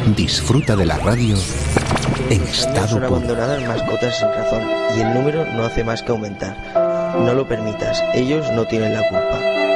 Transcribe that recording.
Disfruta de la radio en estado Son puro. abandonadas mascotas sin razón y el número no hace más que aumentar. No lo permitas, ellos no tienen la culpa.